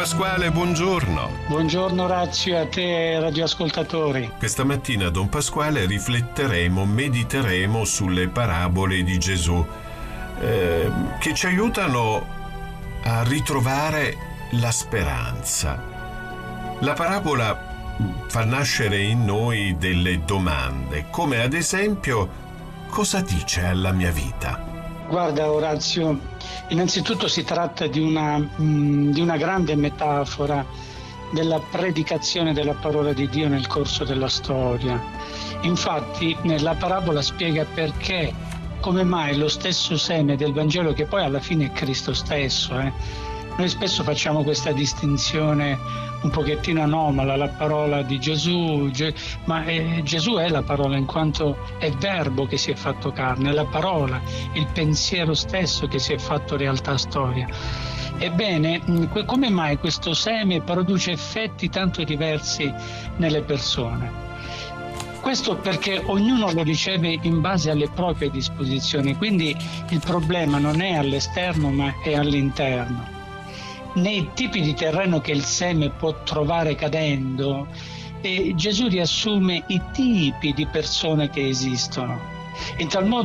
Pasquale, buongiorno. Buongiorno Orazio, a te radioascoltatori. Questa mattina, Don Pasquale, mediteremo sulle parabole di Gesù che ci aiutano a ritrovare la speranza. La parabola fa nascere in noi delle domande, come ad esempio: cosa dice alla mia vita? Guarda Orazio, innanzitutto si tratta di una grande metafora della predicazione della parola di Dio nel corso della storia. Infatti la parabola spiega perché, come mai lo stesso seme del Vangelo, che poi alla fine è Cristo stesso, noi spesso facciamo questa distinzione un pochettino anomala, la parola di Gesù, ma Gesù è la parola, in quanto è verbo che si è fatto carne, è la parola, il pensiero stesso che si è fatto realtà storia. Ebbene, come mai questo seme produce effetti tanto diversi nelle persone? Questo perché ognuno lo riceve in base alle proprie disposizioni, quindi il problema non è all'esterno ma è all'interno. Nei tipi di terreno che il seme può trovare cadendo, Gesù riassume i tipi di persone che esistono. In tal modo